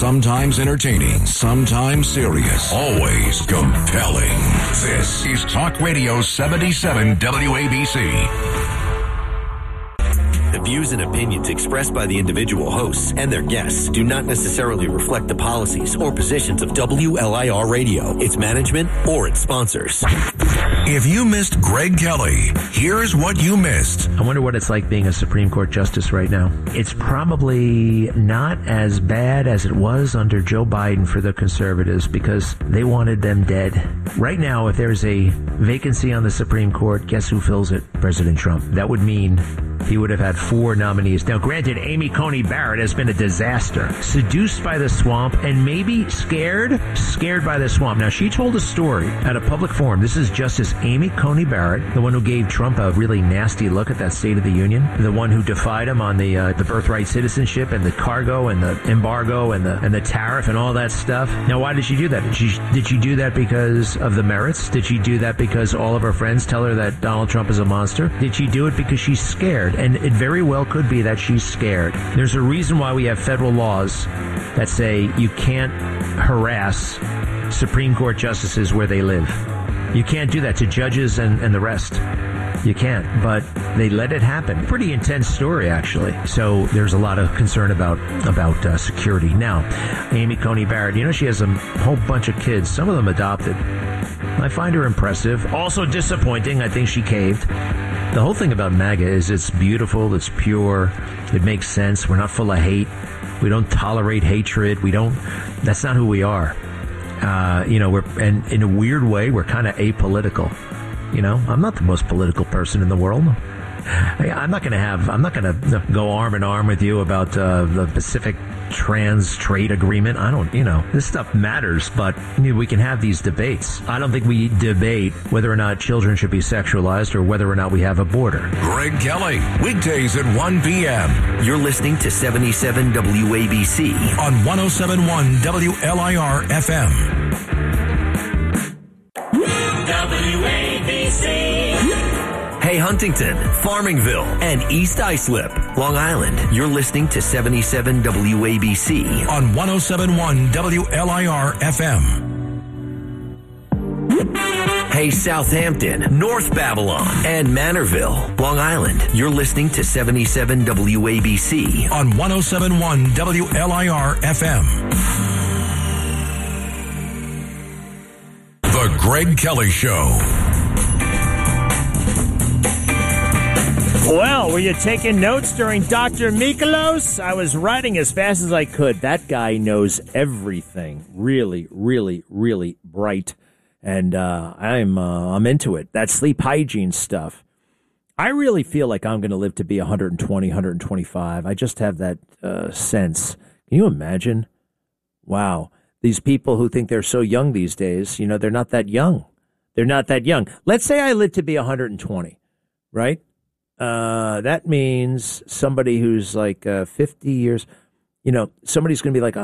Sometimes entertaining, sometimes serious, always compelling. This is Talk Radio 77 WABC. The views and opinions expressed by the individual hosts and their guests do not necessarily reflect the policies or positions of WLIR Radio, its management, or its sponsors. If you missed Greg Kelly, here's what you missed. I wonder what it's like being a Supreme Court justice right now. It's probably not as bad as it was under Joe Biden for the conservatives because they wanted them dead. Right now, if there's a vacancy on the Supreme Court, guess who fills it? President Trump. That would mean he would have had 4 nominees. Now, granted, Amy Coney Barrett has been a disaster. Seduced by the swamp and maybe scared by the swamp. Now, she told a story at a public forum. This is Justice Amy Coney Barrett, the one who gave Trump a really nasty look at that State of the Union, the one who defied him on the birthright citizenship and the cargo and the embargo and the tariff and all that stuff. Now, why did she do that? Did she do that because of the merits? Did she do that because all of her friends tell her that Donald Trump is a monster? Did she do it because she's scared? And it very well could be that she's scared. There's a reason why we have federal laws that say you can't harass Supreme Court justices where they live. You can't do that to judges and the rest. You can't, but they let it happen. Pretty intense story, actually. So there's a lot of concern about security. Now, Amy Coney Barrett, she has a whole bunch of kids, some of them adopted. I find her impressive. Also disappointing. I think she caved. The whole thing about MAGA is it's beautiful, it's pure, it makes sense. We're not full of hate. We don't tolerate hatred. That's not who we are. And in a weird way, we're kind of apolitical. I'm not the most political person in the world. I'm not going to go arm in arm with you about the Pacific Trans Trade Agreement. This stuff matters, but we can have these debates. I don't think we debate whether or not children should be sexualized or whether or not we have a border. Greg Kelly, weekdays at 1 p.m. You're listening to 77 WABC on 107.1 WLIR FM. WABC. Hey, Huntington, Farmingville, and East Islip, Long Island. You're listening to 77 WABC on 107.1 WLIR FM. Hey, Southampton, North Babylon, and Manorville, Long Island. You're listening to 77 WABC on 107.1 WLIR FM. The Greg Kelly Show. Well, were you taking notes during Dr. Mikolos? I was writing as fast as I could. That guy knows everything. Really, really, really bright. And I'm into it. That sleep hygiene stuff. I really feel like I'm going to live to be 120, 125. I just have that sense. Can you imagine? Wow. These people who think they're so young these days, they're not that young. They're not that young. Let's say I live to be 120, right? That means somebody who's like 50 years, somebody's going to be like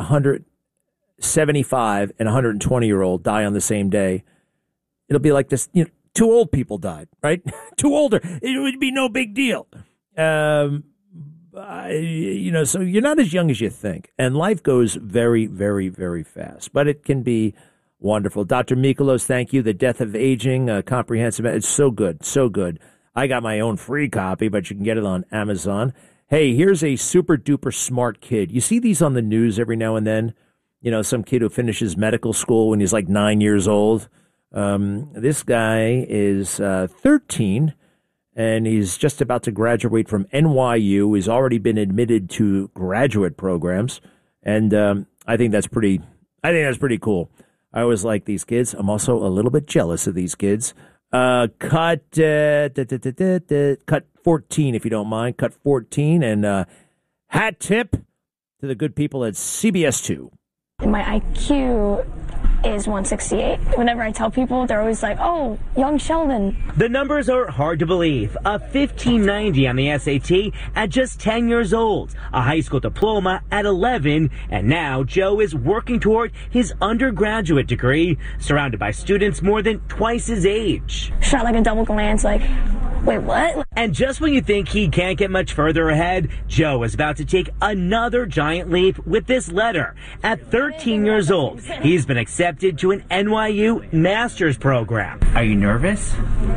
175 and 120-year-old die on the same day. It'll be like this, 2 old people died, right? 2 older. It would be no big deal. So you're not as young as you think. And life goes very, very, very fast. But it can be wonderful. Dr. Mikolos, thank you. The Death of Aging, comprehensive. It's so good, so good. I got my own free copy, but you can get it on Amazon. Hey, here's a super duper smart kid. You see these on the news every now and then. Some kid who finishes medical school when he's like 9 years old. This guy is 13, and he's just about to graduate from NYU. He's already been admitted to graduate programs, and I think that's pretty cool. I always like these kids. I'm also a little bit jealous of these kids. Cut 14, if you don't mind. Cut 14, and hat tip to the good people at CBS 2. My IQ is 168. Whenever I tell people, they're always like, oh, young Sheldon. The numbers are hard to believe. A 1590 on the SAT at just 10 years old, a high school diploma at 11, and now Joe is working toward his undergraduate degree, surrounded by students more than twice his age. Shot like a double glance, like, wait, what? And just when you think he can't get much further ahead, Joe is about to take another giant leap with this letter. At 13 years old, he's been accepted to an NYU master's program. Are you nervous?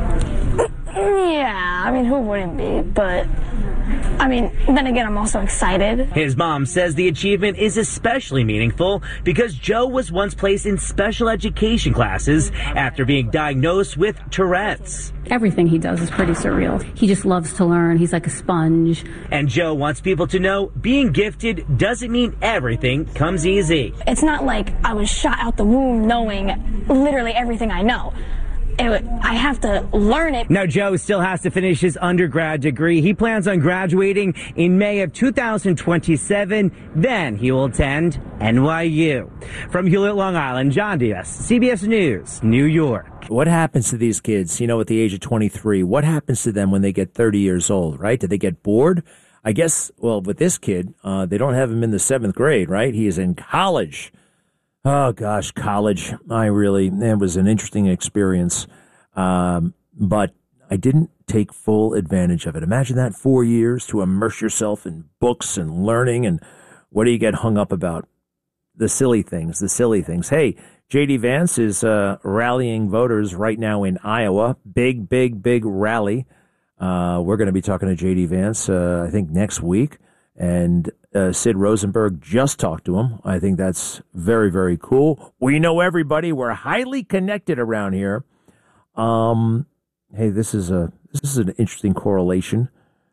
Yeah, I mean, who wouldn't be? But, I mean, then again, I'm also excited. His mom says the achievement is especially meaningful because Joe was once placed in special education classes after being diagnosed with Tourette's. Everything he does is pretty surreal. He just loves to learn. He's like a sponge. And Joe wants people to know being gifted doesn't mean everything comes easy. It's not like I was shot out the womb knowing literally everything I know. I have to learn it. Now, Joe still has to finish his undergrad degree. He plans on graduating in May of 2027. Then he will attend NYU. From Hewlett, Long Island, John Diaz, CBS News, New York. What happens to these kids, at the age of 23? What happens to them when they get 30 years old, right? Do they get bored? I guess, well, with this kid, they don't have him in the 7th grade, right? He is in college. Oh, gosh, college. It was an interesting experience, but I didn't take full advantage of it. Imagine that, 4 years to immerse yourself in books and learning, and what do you get hung up about? The silly things. Hey, J.D. Vance is rallying voters right now in Iowa. Big rally. We're going to be talking to J.D. Vance, I think, next week, and Sid Rosenberg just talked to him. I think that's very, very cool. We know everybody. We're highly connected around here. Hey, this is an interesting correlation.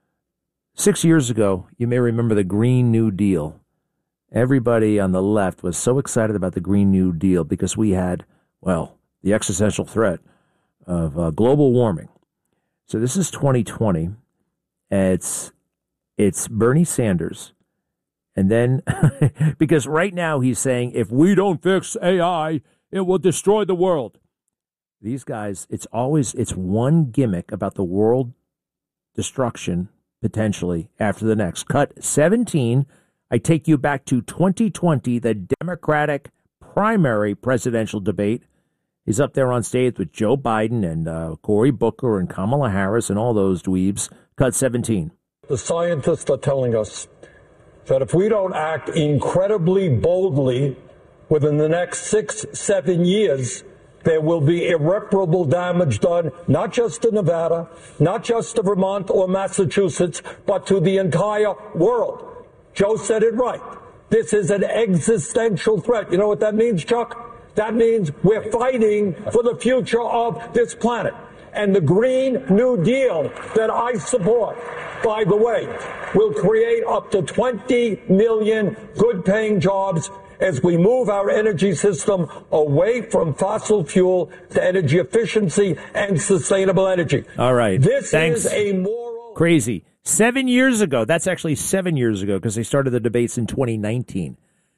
6 years ago, you may remember the Green New Deal. Everybody on the left was so excited about the Green New Deal because we had, well, the existential threat of global warming. So this is 2020. It's Bernie Sanders. And then, because right now he's saying, if we don't fix AI, it will destroy the world. These guys, it's one gimmick about the world destruction, potentially, after the next. Cut 17, I take you back to 2020, the Democratic primary presidential debate. He's up there on stage with Joe Biden and Cory Booker and Kamala Harris and all those dweebs. Cut 17. The scientists are telling us that if we don't act incredibly boldly within the next 6-7 years, there will be irreparable damage done, not just to Nevada, not just to Vermont or Massachusetts, but to the entire world. Joe said it right. This is an existential threat. You know what that means, Chuck? That means we're fighting for the future of this planet. And the Green New Deal that I support, by the way, will create up to 20 million good-paying jobs as we move our energy system away from fossil fuel to energy efficiency and sustainable energy. All right. Thanks. Is a moral... Crazy. 7 years ago. That's actually 7 years ago because they started the debates in 2019.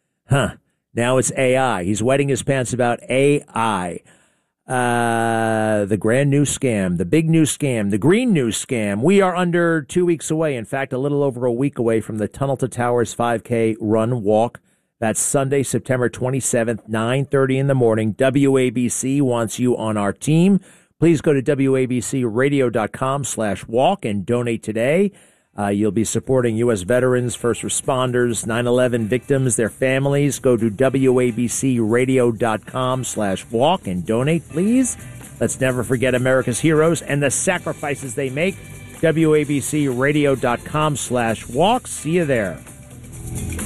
Now it's AI. He's wetting his pants about AI. The grand new scam, the big new scam, the green new scam. We are under 2 weeks away. In fact, a little over a week away from the Tunnel to Towers 5K run walk. That's Sunday, September 27th, 9:30 in the morning. WABC wants you on our team. Please go to WABCradio.com/walk and donate today. You'll be supporting U.S. veterans, first responders, 9/11 victims, their families. Go to WABCradio.com/walk and donate, please. Let's never forget America's heroes and the sacrifices they make. WABCradio.com/walk. See you there.